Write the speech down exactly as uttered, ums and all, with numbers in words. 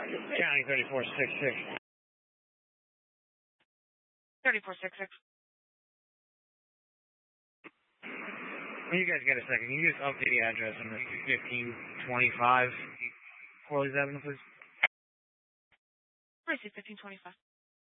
County thirty-four sixty-six. thirty-four sixty-six. When you guys get a second, can you just update the address on the fifteen twenty-five Corley's Avenue, please? Where is it, fifteen twenty-five?